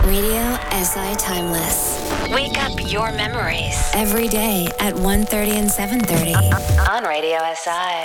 Radio SI Timeless. Wake up your memories. Every day at 1:30 and 7:30. On Radio SI.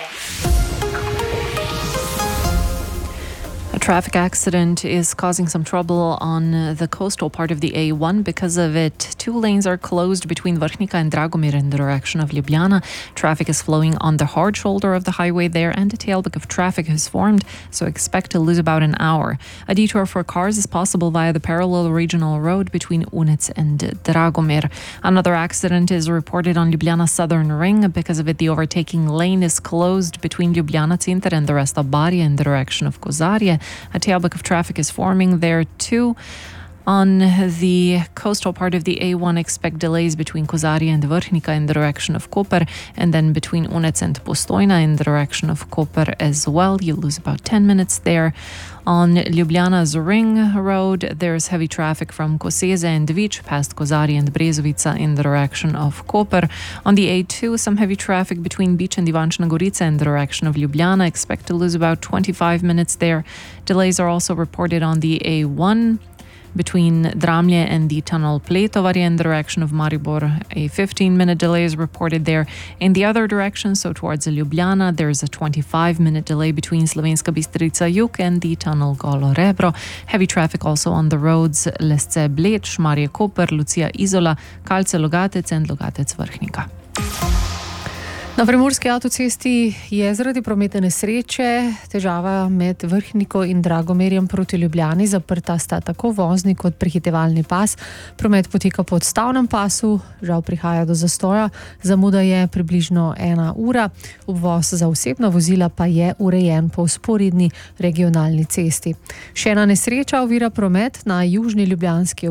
A traffic accident is causing some trouble on the coastal part of the A1. Because of it, 2 lanes are closed between Vrhnika and Dragomir in the direction of Ljubljana. Traffic is flowing on the hard shoulder of the highway there, and a tailback of traffic has formed, so expect to lose about an hour. A detour for cars is possible via the parallel regional road between Unec and Dragomir. Another accident is reported on Ljubljana Southern Ring. Because of it, the overtaking lane is closed between Ljubljana Center and the rest of Barje in the direction of Kozarje. A tailback of traffic is forming there too. On the coastal part of the A1, expect delays between Kozarje and Vrhnika in the direction of Koper, and then between Unec and Postojna in the direction of Koper as well. You lose about 10 minutes there. On Ljubljana's Ring Road, there's heavy traffic from Koseze and Vič past Kozarje and Brezovica in the direction of Koper. On the A2, some heavy traffic between Vič and Ivančna Gorica in the direction of Ljubljana. Expect to lose about 25 minutes there. Delays are also reported on the A1 between Dramlje and the tunnel Pletovarje in the direction of Maribor. A 15-minute delay is reported there. In the other direction, so towards Ljubljana, there's a 25-minute delay between Slovenska Bistrica Jug and the tunnel Golo Rebro. Heavy traffic also on the roads Lesce Bled, Šmarje Koper, Lucija Izola, Kalce Logatec and Logatec Vrhnika. Na primorski avtocesti je zaradi prometne nesreče težava med Vrhniko in Dragomirjem proti Ljubljani. Zaprta sta tako vozni kot prehitevalni pas. Promet poteka po odstavnem pasu, žal prihaja do zastoja. Zamuda je približno 1 ura. Obvoz za osebna vozila pa je urejen po vzporedni regionalni cesti. Še ena nesreča ovira promet na južni ljubljanski